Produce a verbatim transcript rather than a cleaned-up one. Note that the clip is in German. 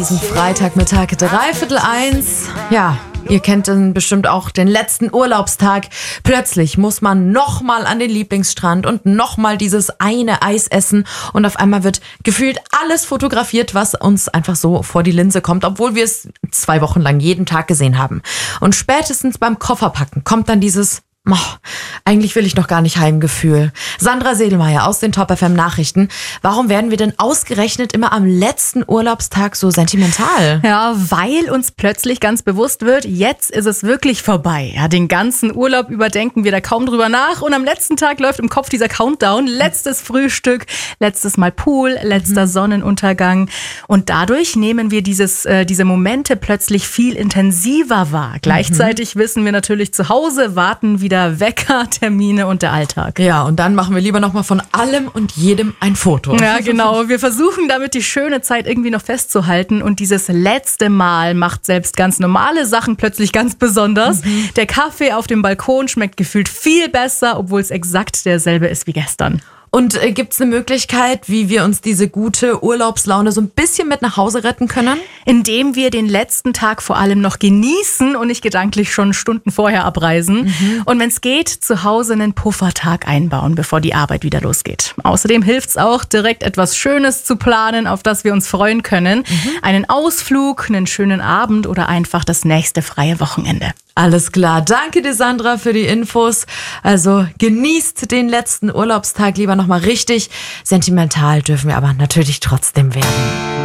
diesem Freitagmittag, dreiviertel eins. Ja, ihr kennt dann bestimmt auch den letzten Urlaubstag. Plötzlich muss man nochmal an den Lieblingsstrand und nochmal dieses eine Eis essen. Und auf einmal wird gefühlt alles fotografiert, was uns einfach so vor die Linse kommt, obwohl wir es zwei Wochen lang jeden Tag gesehen haben. Und spätestens beim Kofferpacken kommt dann dieses Oh, eigentlich will ich noch gar nicht Heimgefühl. Sandra Sedelmeier aus den Top F M Nachrichten. Warum werden wir denn ausgerechnet immer am letzten Urlaubstag so sentimental? Ja, weil uns plötzlich ganz bewusst wird, jetzt ist es wirklich vorbei. Ja, den ganzen Urlaub über denken wir da kaum drüber nach. Und am letzten Tag läuft im Kopf dieser Countdown. Letztes Frühstück, letztes Mal Pool, letzter mhm. Sonnenuntergang. Und dadurch nehmen wir dieses, äh, diese Momente plötzlich viel intensiver wahr. Gleichzeitig mhm. wissen wir natürlich, zu Hause warten wieder Wecker, Termine und der Alltag. Ja, und dann machen wir lieber nochmal von allem und jedem ein Foto. Ja, genau. Wir versuchen damit die schöne Zeit irgendwie noch festzuhalten. Und dieses letzte Mal macht selbst ganz normale Sachen plötzlich ganz besonders. Mhm. Der Kaffee auf dem Balkon schmeckt gefühlt viel besser, obwohl es exakt derselbe ist wie gestern. Und äh, gibt es eine Möglichkeit, wie wir uns diese gute Urlaubslaune so ein bisschen mit nach Hause retten können? Indem wir den letzten Tag vor allem noch genießen und nicht gedanklich schon Stunden vorher abreisen. Mhm. Und wenn es geht, zu Hause einen Puffertag einbauen, bevor die Arbeit wieder losgeht. Außerdem hilft es auch, direkt etwas Schönes zu planen, auf das wir uns freuen können. Mhm. Einen Ausflug, einen schönen Abend oder einfach das nächste freie Wochenende. Alles klar. Danke dir, Sandra, für die Infos. Also genießt den letzten Urlaubstag lieber nochmal richtig. Sentimental dürfen wir aber natürlich trotzdem werden.